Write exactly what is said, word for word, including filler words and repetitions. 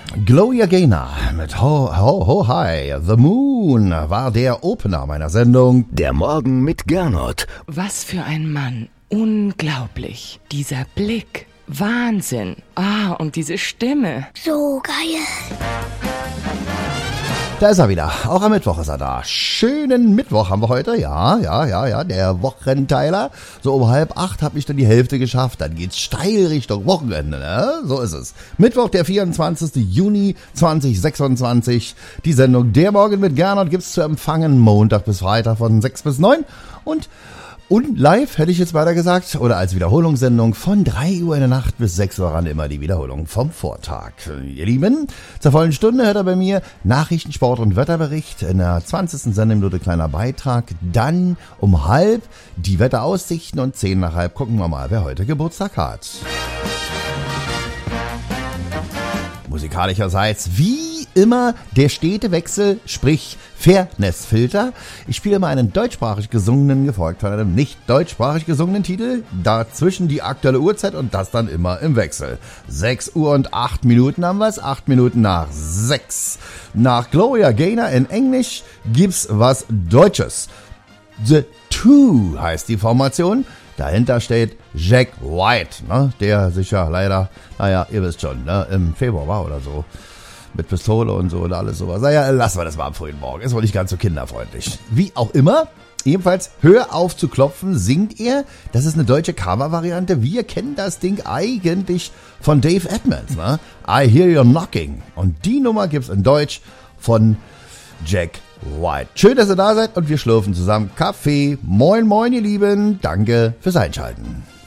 Gloria Gaynor mit Ho Ho Ho Hi, The Moon war der Opener meiner Sendung. Der Morgen mit Gernot. Was für ein Mann. Unglaublich. Dieser Blick. Wahnsinn. Ah, und diese Stimme. So geil. Da ist er wieder. Auch am Mittwoch ist er da. Schönen Mittwoch haben wir heute. Ja, ja, ja, ja. Der Wochenteiler. So um halb acht habe ich dann die Hälfte geschafft. Dann geht's steil Richtung Wochenende. Ne? So ist es. Mittwoch, der vierundzwanzigster Juni zweitausendsechsundzwanzig. Die Sendung Der Morgen mit Gernot gibt's zu empfangen. Montag bis Freitag von sechs bis neun. Und Und live, hätte ich jetzt weiter gesagt, oder als Wiederholungssendung von drei Uhr in der Nacht bis sechs Uhr ran immer die Wiederholung vom Vortag. Ihr Lieben, zur vollen Stunde hört er bei mir Nachrichten, Sport und Wetterbericht. In der zwanzigsten Sendeminute kleiner Beitrag. Dann um halb die Wetteraussichten und zehn nach halb gucken wir mal, wer heute Geburtstag hat. Musikalischerseits wie immer der stete Wechsel, sprich Fairness-Filter. Ich spiele immer einen deutschsprachig gesungenen, gefolgt von einem nicht deutschsprachig gesungenen Titel. Dazwischen die aktuelle Uhrzeit und das dann immer im Wechsel. sechs Uhr und acht Minuten haben wir es, acht Minuten nach sechs. Nach Gloria Gaynor in Englisch gibt's was Deutsches. The Two heißt die Formation. Dahinter steht Jack White, ne, der sich ja leider, naja, ihr wisst schon, ne, im Februar war oder so, mit Pistole und so und alles sowas. Naja, lassen wir das mal am frühen Morgen, ist wohl nicht ganz so kinderfreundlich. Wie auch immer, ebenfalls Hör auf zu klopfen singt er. Das ist eine deutsche Cover-Variante. Wir kennen das Ding eigentlich von Dave Edmunds, ne? I Hear You Knocking. Und die Nummer gibt's in Deutsch von Jack White. Schön, dass ihr da seid und wir schlürfen zusammen Kaffee. Moin, moin, ihr Lieben. Danke fürs Einschalten.